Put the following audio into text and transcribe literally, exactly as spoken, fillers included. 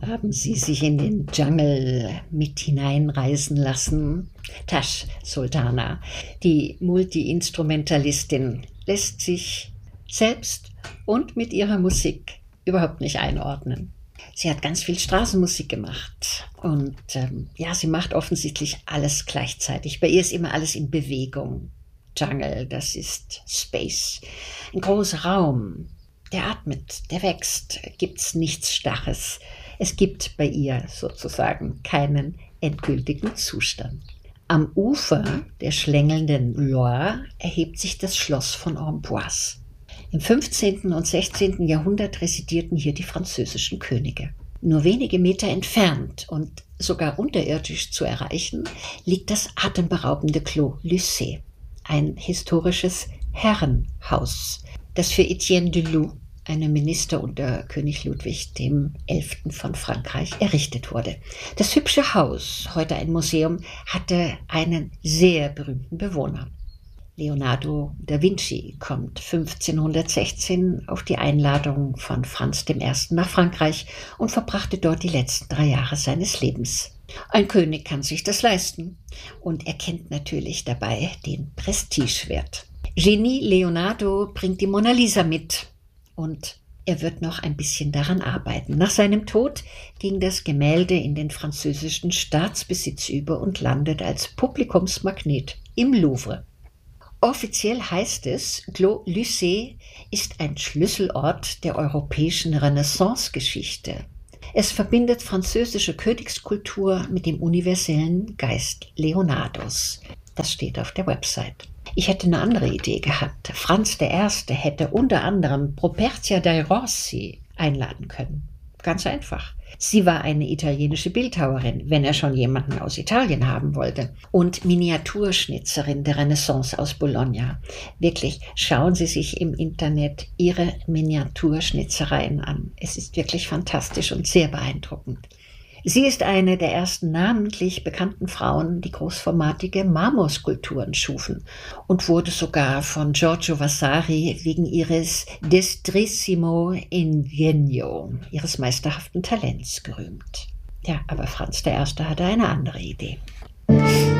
Haben Sie sich in den Dschungel mit hineinreisen lassen? Tash Sultana, die Multi-Instrumentalistin, lässt sich selbst und mit ihrer Musik überhaupt nicht einordnen. Sie hat ganz viel Straßenmusik gemacht und ähm, ja, sie macht offensichtlich alles gleichzeitig. Bei ihr ist immer alles in Bewegung. Jungle, das ist Space, ein großer Raum. Der atmet, der wächst, gibt's nichts Starres. Es gibt bei ihr sozusagen keinen endgültigen Zustand. Am Ufer der schlängelnden Loire erhebt sich das Schloss von Amboise. Im fünfzehnten und sechzehnten Jahrhundert residierten hier die französischen Könige. Nur wenige Meter entfernt und sogar unterirdisch zu erreichen, liegt das atemberaubende Clos Lucé, ein historisches Herrenhaus, das für Etienne de Loup, einem Minister unter König Ludwig dem Elften von Frankreich, errichtet wurde. Das hübsche Haus, heute ein Museum, hatte einen sehr berühmten Bewohner. Leonardo da Vinci kommt fünfzehnhundertsechzehn auf die Einladung von Franz der Erste nach Frankreich und verbrachte dort die letzten drei Jahre seines Lebens. Ein König kann sich das leisten und er kennt natürlich dabei den Prestigewert. Genie Leonardo bringt die Mona Lisa mit und er wird noch ein bisschen daran arbeiten. Nach seinem Tod ging das Gemälde in den französischen Staatsbesitz über und landet als Publikumsmagnet im Louvre. Offiziell heißt es, Clos Lucé ist ein Schlüsselort der europäischen Renaissance-Geschichte. Es verbindet französische Königskultur mit dem universellen Geist Leonardos. Das steht auf der Website. Ich hätte eine andere Idee gehabt. Franz der Erste hätte unter anderem Properzia dei Rossi einladen können. Ganz einfach. Sie war eine italienische Bildhauerin, wenn er schon jemanden aus Italien haben wollte. Und Miniaturschnitzerin der Renaissance aus Bologna. Wirklich, schauen Sie sich im Internet ihre Miniaturschnitzereien an. Es ist wirklich fantastisch und sehr beeindruckend. Sie ist eine der ersten namentlich bekannten Frauen, die großformatige Marmorskulpturen schufen und wurde sogar von Giorgio Vasari wegen ihres Destrissimo Ingegno, ihres meisterhaften Talents, gerühmt. Ja, aber Franz der Erste hatte eine andere Idee.